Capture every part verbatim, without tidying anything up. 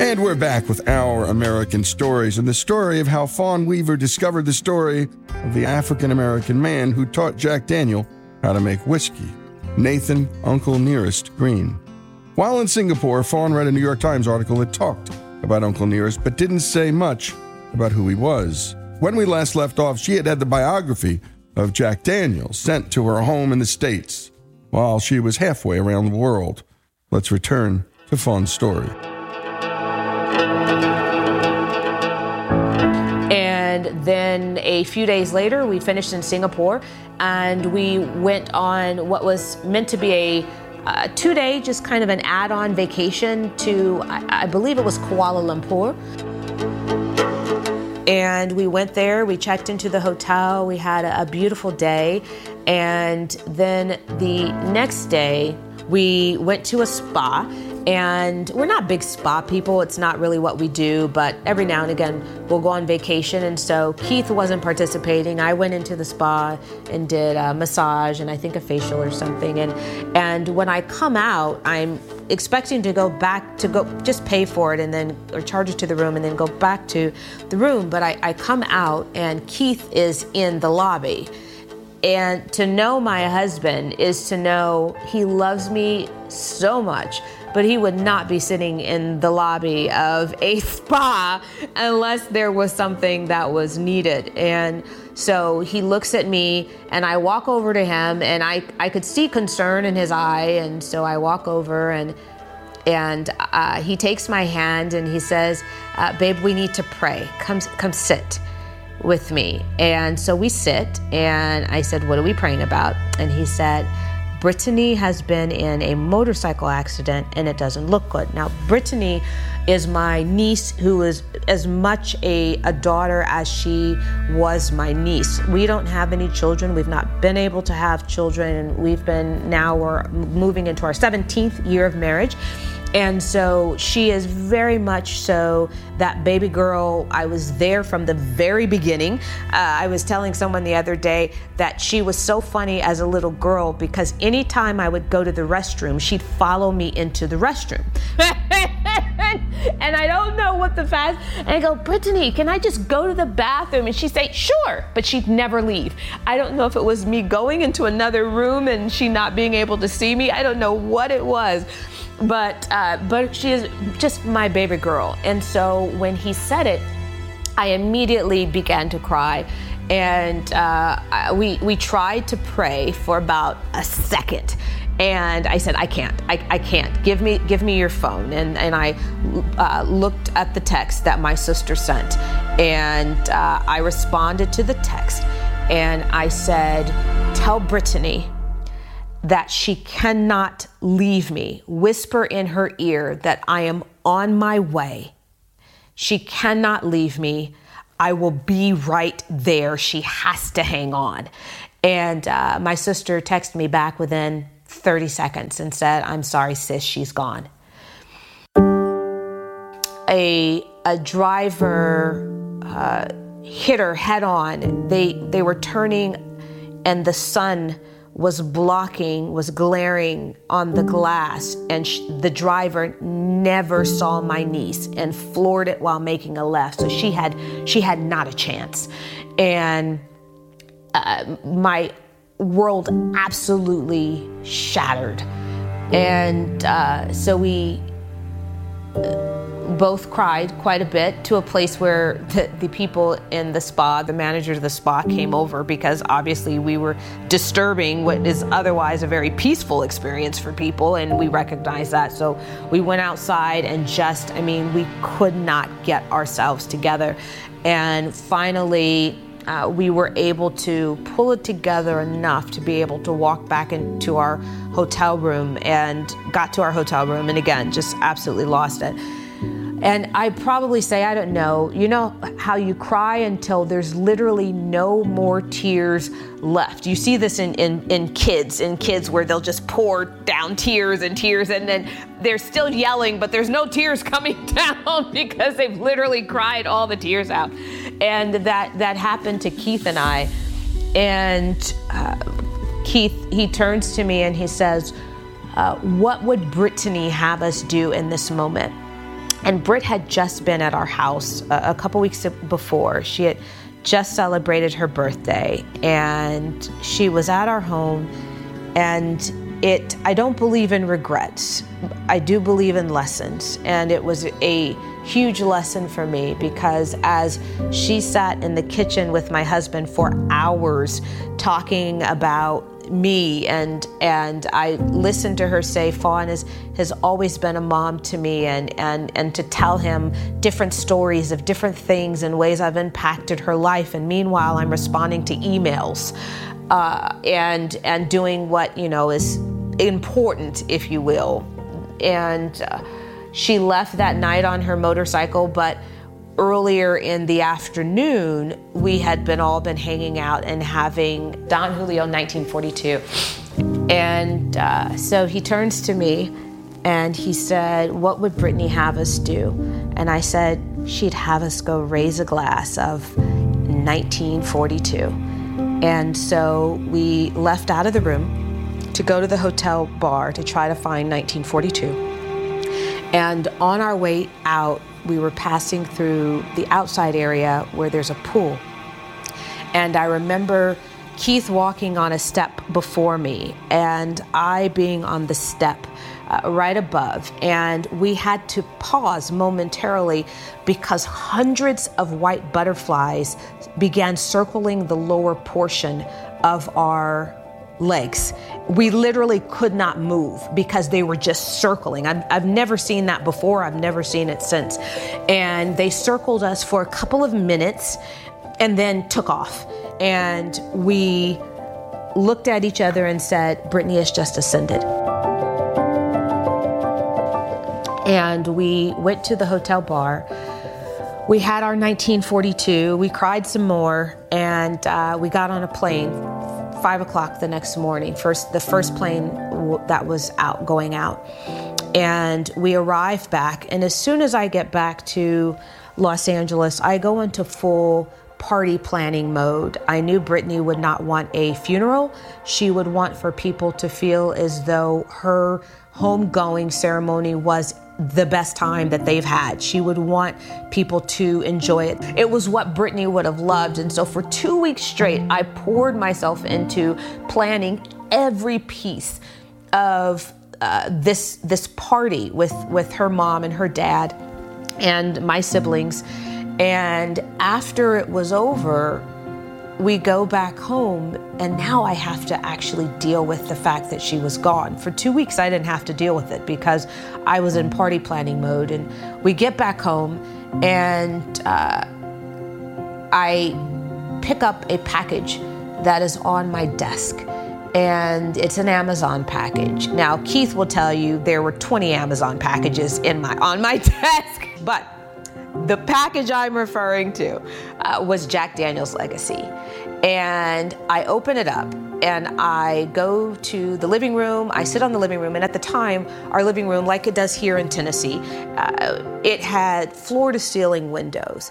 And we're back with Our American Stories and the story of how Fawn Weaver discovered the story of the African-American man who taught Jack Daniel how to make whiskey, Nathan Uncle Nearest Green. While in Singapore, Fawn read a New York Times article that talked about Uncle Nearest but didn't say much about who he was. When we last left off, she had had the biography of Jack Daniel sent to her home in the States while she was halfway around the world. Let's return to Fawn's story. And then a few days later, we finished in Singapore, and we went on what was meant to be a uh, two-day, just kind of an add-on vacation to, I, I believe it was Kuala Lumpur. And we went there, we checked into the hotel, we had a, a beautiful day, and then the next day, we went to a spa. And we're not big spa people. It's not really what we do, but every now and again we'll go on vacation. And so Keith wasn't participating. I went into the spa and did a massage and I think a facial or something. And and when I come out, I'm expecting to go back to go just pay for it and then or charge it to the room and then go back to the room. But I, I come out and Keith is in the lobby. And to know my husband is to know he loves me so much, but he would not be sitting in the lobby of a spa unless there was something that was needed. And so he looks at me and I walk over to him and I, I could see concern in his eye. And so I walk over and and uh, he takes my hand and he says, uh, babe, we need to pray. Come, come sit with me. And so we sit and I said, what are we praying about? And he said, Brittany has been in a motorcycle accident and it doesn't look good. Now, Brittany is my niece who is as much a, a daughter as she was my niece. We don't have any children. We've not been able to have children. And we've been, now we're moving into our seventeenth year of marriage. And so she is very much so that baby girl. I was there from the very beginning. Uh, I was telling someone the other day that she was so funny as a little girl because anytime I would go to the restroom, she'd follow me into the restroom. And I don't know what the fast, and I go, Brittany, can I just go to the bathroom? And she'd say, sure, but she'd never leave. I don't know if it was me going into another room and she not being able to see me. I don't know what it was. But uh, but she is just my baby girl. And so when he said it, I immediately began to cry. And uh, we we tried to pray for about a second. And I said, I can't, I, I can't. Give me give me your phone. And, and I uh, looked at the text that my sister sent. And uh, I responded to the text. And I said, tell Brittany that she cannot leave me. Whisper in her ear that I am on my way. She cannot leave me. I will be right there. She has to hang on. And uh, my sister texted me back within thirty seconds and said, I'm sorry, sis, she's gone. A, a driver uh, hit her head on. They, they were turning and the sun was blocking, was glaring on the glass, and sh- the driver never saw my niece and floored it while making a left. So she had she had not a chance. And uh, my world absolutely shattered. And uh, so we uh, both cried quite a bit, to a place where the, the people in the spa, the manager of the spa, came over because obviously we were disturbing what is otherwise a very peaceful experience for people, and we recognize that. So we went outside and just, I mean, we could not get ourselves together. And finally, uh, we were able to pull it together enough to be able to walk back into our hotel room, and got to our hotel room, and again, just absolutely lost it. And I probably say, I don't know, you know how you cry until there's literally no more tears left. You see this in, in, in kids, in kids where they'll just pour down tears and tears, and then they're still yelling, but there's no tears coming down because they've literally cried all the tears out. And that, that happened to Keith and I. And uh, Keith, he turns to me and he says, uh, what would Brittany have us do in this moment? And Britt had just been at our house a, a couple weeks before. She had just celebrated her birthday, and she was at our home. And it, I don't believe in regrets. I do believe in lessons. And it was a huge lesson for me, because as she sat in the kitchen with my husband for hours talking about me, and and I listened to her say Fawn is, has always been a mom to me, and, and, and to tell him different stories of different things and ways I've impacted her life. And meanwhile, I'm responding to emails uh, and and doing what, you know, is important, if you will. And uh, she left that night on her motorcycle, but earlier in the afternoon, we had been all been hanging out and having Don Julio nineteen forty-two. And uh, so he turns to me and he said, "What would Brittany have us do?" And I said, "She'd have us go raise a glass of nineteen forty-two. And so we left out of the room to go to the hotel bar to try to find nineteen forty-two. And on our way out, we were passing through the outside area where there's a pool. And I remember Keith walking on a step before me and I being on the step uh, right above. And we had to pause momentarily because hundreds of white butterflies began circling the lower portion of our legs. We literally could not move because they were just circling. I've, I've never seen that before. I've never seen it since. And they circled us for a couple of minutes and then took off. And we looked at each other and said, "Brittany has just ascended." And we went to the hotel bar. We had our nineteen forty-two. We cried some more, and uh, we got on a plane. Five o'clock the next morning, first the first plane w- that was out, going out. And we arrived back, and as soon as I get back to Los Angeles, I go into full party planning mode. I knew Brittany would not want a funeral. She would want for people to feel as though her homegoing ceremony was the best time that they've had. She would want people to enjoy it. It was what Brittany would have loved. And so for two weeks straight, I poured myself into planning every piece of uh, this this party with, with her mom and her dad and my siblings. And after it was over, we go back home, and now I have to actually deal with the fact that she was gone. For two weeks, I didn't have to deal with it because I was in party planning mode. And we get back home, and uh, I pick up a package that is on my desk, and it's an Amazon package. Now, Keith will tell you there were twenty Amazon packages in my on my desk, but the package I'm referring to uh, was Jack Daniel's Legacy. And I open it up and I go to the living room. I sit on the living room. And at the time, our living room, like it does here in Tennessee, uh, it had floor to ceiling windows.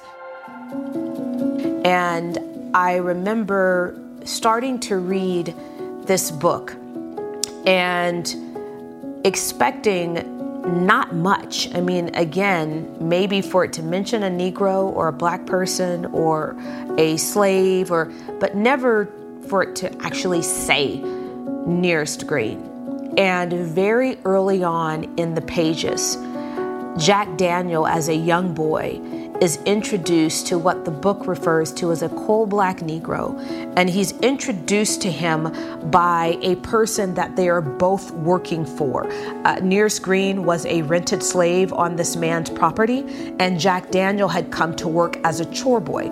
And I remember starting to read this book and expecting not much. I mean, again, maybe for it to mention a Negro or a black person or a slave, or but never for it to actually say Nearest Green. And very early on in the pages, Jack Daniel, as a young boy, is introduced to what the book refers to as a coal black Negro. And he's introduced to him by a person that they are both working for. Uh, Nearest Green was a rented slave on this man's property, and Jack Daniel had come to work as a chore boy.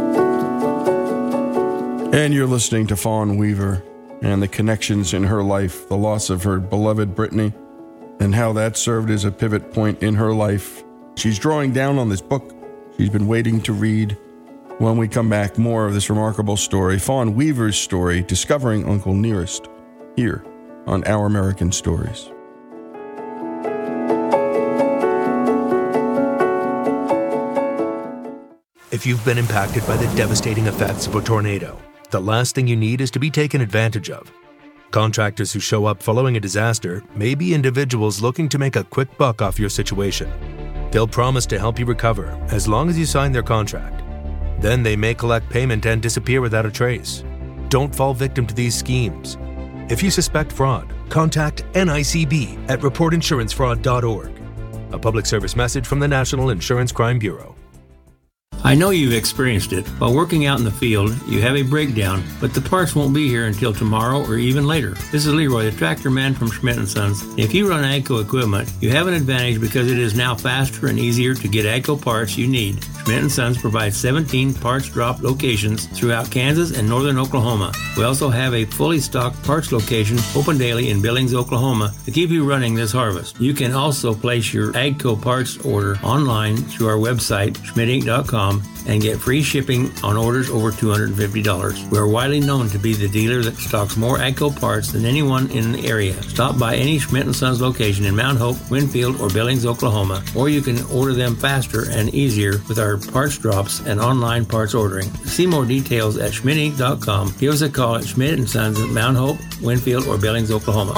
And you're listening to Fawn Weaver and the connections in her life, the loss of her beloved Brittany, and how that served as a pivot point in her life. She's drawing down on this book she's been waiting to read. When we come back, more of this remarkable story, Fawn Weaver's story, discovering Uncle Nearest, here on Our American Stories. If you've been impacted by the devastating effects of a tornado, the last thing you need is to be taken advantage of. Contractors who show up following a disaster may be individuals looking to make a quick buck off your situation. They'll promise to help you recover as long as you sign their contract. Then they may collect payment and disappear without a trace. Don't fall victim to these schemes. If you suspect fraud, contact N I C B at report insurance fraud dot org. A public service message from the National Insurance Crime Bureau. I know you've experienced it. While working out in the field, you have a breakdown, but the parts won't be here until tomorrow or even later. This is Leroy, the tractor man from Schmidt and Sons. If you run AGCO equipment, you have an advantage because it is now faster and easier to get AGCO parts you need. Schmidt and Sons provides seventeen parts drop locations throughout Kansas and northern Oklahoma. We also have a fully stocked parts location open daily in Billings, Oklahoma to keep you running this harvest. You can also place your AGCO parts order online through our website, schmidt inc dot com, and get free shipping on orders over two hundred fifty dollars. We are widely known to be the dealer that stocks more AGCO parts than anyone in the area. Stop by any Schmidt and Sons location in Mount Hope, Winfield, or Billings, Oklahoma, or you can order them faster and easier with our parts drops and online parts ordering. See more details at schmidt inc dot com. Give us a call at Schmidt and Sons at Mount Hope, Winfield, or Billings, Oklahoma.